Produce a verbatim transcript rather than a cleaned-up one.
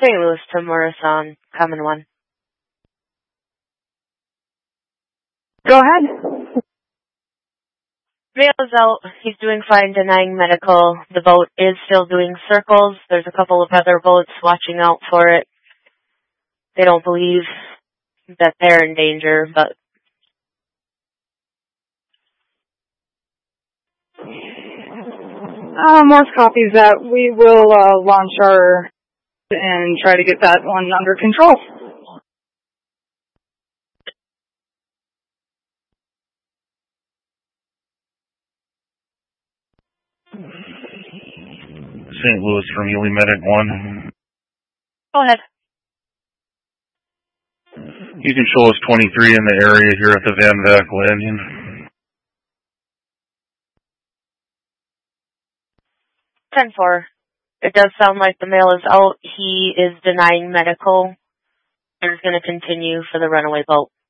Saint Louis to Morris on Common One. Go ahead. Male is out. He's doing fine, denying medical. The boat is still doing circles. There's a couple of other boats watching out for it. They don't believe that they're in danger, but... Uh, Morse copies that. We will uh, launch our... and try to get that one under control. Saint Louis from Ely Medic one. Go ahead. You can show us twenty-three in the area here at the Van Vac landing. ten four. It does sound like the male is out. He is denying medical. And is going to continue for the runaway boat.